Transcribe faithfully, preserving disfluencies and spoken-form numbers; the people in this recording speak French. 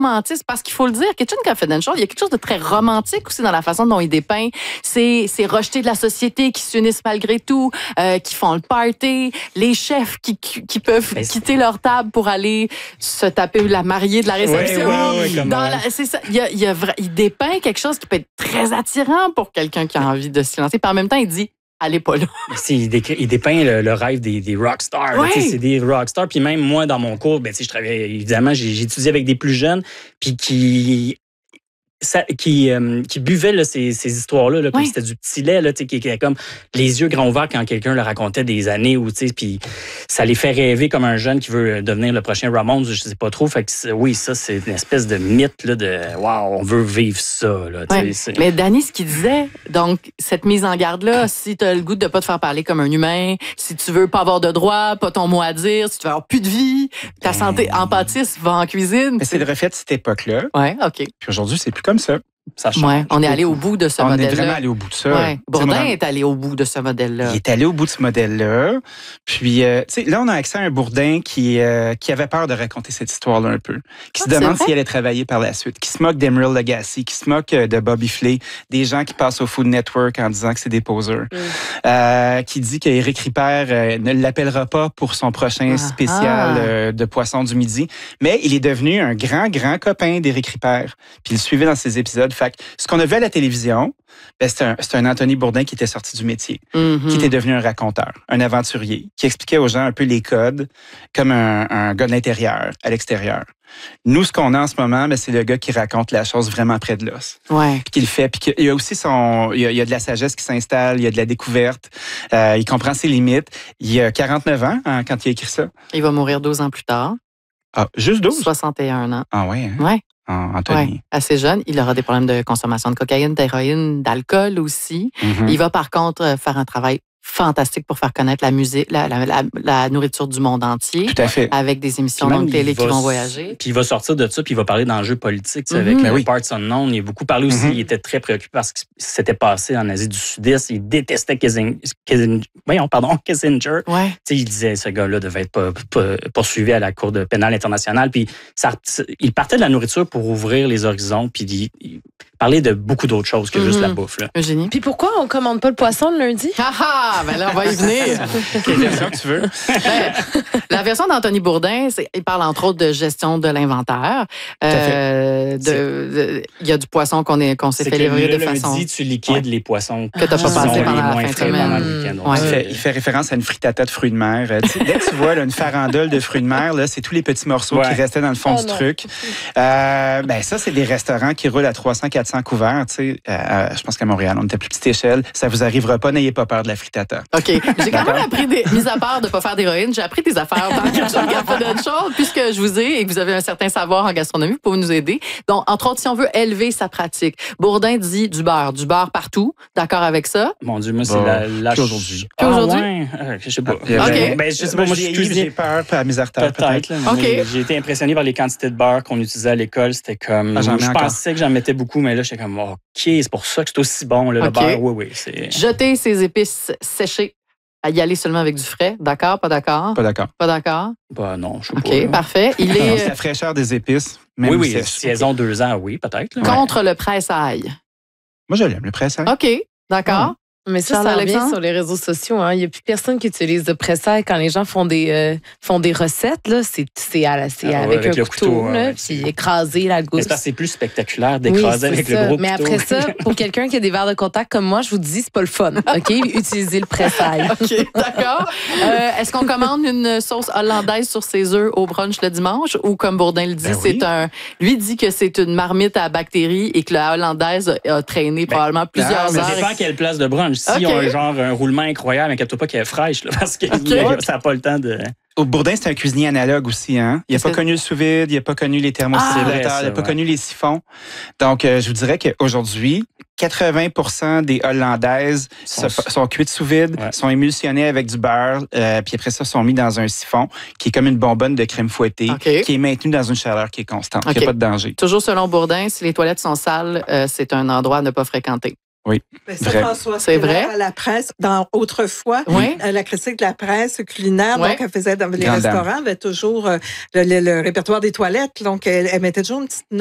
romantisme, parce qu'il faut le dire, Kitchen Confidential, il y a quelque chose de très romantique aussi dans la façon dont il dépeint ces, ces rejetés de la société qui s'unissent malgré tout, euh, qui font le party, les chefs qui, qui, qui peuvent Mais quitter leur table pour aller se taper la mariée de la réception. Ouais, ouais, ouais, dans la, c'est ça. Il, y a, il, y a, il dépeint quelque chose qui peut être très attirant pour quelqu'un qui a envie de se lancer. Puis en même temps, il dit, allez pas là. Il, décrit, il dépeint le, le rêve des, des rockstars. Ouais. C'est des rockstars. Puis même moi, dans mon cours, ben, je travaillais, évidemment, j'ai, j'ai étudié avec des plus jeunes, puis qui... Ça, qui, euh, qui buvaient là, ces, ces histoires-là, là, comme oui. C'était du petit lait, là, qui était comme les yeux grands ouverts quand quelqu'un leur racontait des années, où, puis ça les fait rêver comme un jeune qui veut devenir le prochain Ramones, je sais pas trop. Fait que, oui, ça, c'est une espèce de mythe là, de « wow, on veut vivre ça ». Ouais. Mais Danny, ce qu'il disait, donc, cette mise en garde-là, si tu as le goût de pas te faire parler comme un humain, si tu veux pas avoir de droit, pas ton mot à dire, si tu veux avoir plus de vie, ta santé empathiste va en cuisine. Mais c'est le reflet de cette époque-là. Oui, OK. Puis aujourd'hui, c'est plus comme ça. Ça change. Ouais, on est allé au bout de ce on modèle-là. On est vraiment allé au bout de ça. Ouais. Bourdin est allé au bout de ce modèle-là. Il est allé au bout de ce modèle-là. Puis, euh, tu sais, là, on a accès à un Bourdin qui, euh, qui avait peur de raconter cette histoire-là un peu, qui ah, se demande s'il allait travailler par la suite, qui se moque d'Emerald Lagasse, qui se moque de Bobby Flay, des gens qui passent au Food Network en disant que c'est des poseurs, mm. euh, qui dit qu'Éric Ripert euh, ne l'appellera pas pour son prochain ah, spécial euh, de Poisson du Midi, mais il est devenu un grand, grand copain d'Éric Ripert. Puis il le suivait dans ses épisodes. Fait que ce qu'on a vu à la télévision, ben, c'est, un, c'est un Anthony Bourdin qui était sorti du métier, mm-hmm. qui était devenu un raconteur, un aventurier, qui expliquait aux gens un peu les codes comme un, un gars de l'intérieur, à l'extérieur. Nous, ce qu'on a en ce moment, ben, c'est le gars qui raconte la chose vraiment près de l'os. Ouais. Puis qui le fait. Puis il y a aussi son, il y a, il y a de la sagesse qui s'installe, il y a de la découverte. Euh, il comprend ses limites. Il a quarante-neuf ans hein, quand il a écrit ça. Il va mourir douze ans plus tard. Ah, juste douze? soixante et un ans. Ah ouais. Hein? Ouais. Anthony. Ouais, assez jeune. Il aura des problèmes de consommation de cocaïne, d'héroïne, d'alcool aussi. Mm-hmm. Il va par contre faire un travail fantastique pour faire connaître la musique, la, la, la, la nourriture du monde entier. Tout à fait. Avec des émissions de télé qui vont voyager. Puis il va sortir de ça, puis il va parler d'enjeux politiques, mm-hmm. avec ben oui. Parts Unknown. Il a beaucoup parlé aussi, mm-hmm. il était très préoccupé par ce qui s'était passé en Asie du Sud-Est. Il détestait Kissinger. Kissinger voyons, pardon, Kissinger. Ouais. Il disait ce gars-là devait être pas, pas, poursuivi à la Cour de pénale internationale. Puis ça, il partait de la nourriture pour ouvrir les horizons, puis il, il parlait de beaucoup d'autres choses que mm-hmm. juste la bouffe. Là. Eugénie. Puis pourquoi on commande pas le poisson le lundi? Ah ah! Ben là, on va y venir. Quelle version que tu veux? Ben, la version d'Anthony Bourdin, c'est, il parle entre autres de gestion de l'inventaire. Euh, de, de, il y a du poisson qu'on, est, qu'on s'est fait livrer de lundi, façon... tu liquides ouais. les poissons que tu n'as pas passé pendant la fin de semaine. Mmh. Ouais. Il, fait, il fait référence à une frittata de fruits de mer. Dès que tu vois là, une farandole de fruits de mer, là, c'est tous les petits morceaux ouais. qui restaient dans le fond oh, du non. truc. Euh, ben, ça, c'est des restaurants qui roulent à trois cents à quatre cents couverts. Euh, je pense qu'à Montréal, on était à plus petite échelle. Ça vous arrivera pas, n'ayez pas peur de la frittata. OK. J'ai quand même appris, des, mis à part de ne pas faire d'héroïne, j'ai appris des affaires dans le Kitchen Confidential, puisque je vous ai et que vous avez un certain savoir en gastronomie, vous pouvez nous aider. Donc, entre autres, si on veut élever sa pratique, Bourdin dit du beurre. Du beurre partout. D'accord avec ça? Mon Dieu, moi, c'est bon, la, la... Plus aujourd'hui. Plus ah, aujourd'hui? Ouais. Euh, je sais pas. Ah, OK. Ben, je sais pas, moi, je suis j'ai peur, pas à mise à retard, peut-être. peut-être là, OK. J'ai été impressionné par les quantités de beurre qu'on utilisait à l'école. C'était comme... Ah, je pensais que j'en mettais beaucoup, mais là, j'étais comme, OK, c'est pour ça que c'est aussi bon, là, okay. le beurre. Oui, oui. C'est... Jeter ses épices séchées. À y aller seulement avec du frais. D'accord, pas d'accord? Pas d'accord. Pas d'accord? Bah non, je sais OK, pas. OK, parfait. Il est... C'est la fraîcheur des épices. Même oui, oui, sèche. saison deux ans, oui, peut-être. Là. Contre ouais. le pressail. Moi, je l'aime, le pressail. OK, d'accord. Mmh. Mais ça, ça revient sur les réseaux sociaux. Hein. Il n'y a plus personne qui utilise de pressail quand les gens font des, euh, font des recettes. Là. C'est, c'est, à la, c'est ah, avec, avec un couteau, couteau là, ouais, puis écraser la gousse. Mais c'est parce que c'est plus spectaculaire d'écraser oui, avec ça. Le gros Mais couteau. après ça, pour quelqu'un qui a des verres de contact comme moi, je vous dis, c'est pas le fun. OK? Utilisez le pressail. OK, d'accord. Euh, est-ce qu'on commande une sauce hollandaise sur ses œufs au brunch le dimanche ou, comme Bourdin le dit, ben oui. c'est un... Lui dit que c'est une marmite à bactéries et que la hollandaise a traîné ben, probablement plusieurs non, heures. Ça dépend à quelle place de brunch. Si okay. on a genre un roulement incroyable, inquiète-toi pas qu'elle est fraîche, là, parce que okay. ça n'a pas le temps de... Au Bourdin, c'est un cuisinier analogue aussi. Hein? Il n'a pas connu le sous-vide, il n'a pas connu les thermostat, ah, il n'a pas ouais. connu les siphons. Donc, euh, je vous dirais qu'aujourd'hui, quatre-vingts pour cent des Hollandaises sont, sont cuites sous vide, ouais. sont émulsionnées avec du beurre, euh, puis après ça, sont mis dans un siphon qui est comme une bonbonne de crème fouettée, okay. qui est maintenue dans une chaleur qui est constante. Okay. Il n'y a pas de danger. Toujours selon Bourdin, si les toilettes sont sales, euh, c'est un endroit à ne pas fréquenter. Oui. Ben ça, vrai. François, c'est vrai. À la presse, dans autrefois, oui. la critique de la presse culinaire, oui. donc elle faisait dans les Grande restaurants, dame. avait toujours euh, le, le, le répertoire des toilettes, donc elle, elle mettait toujours une petite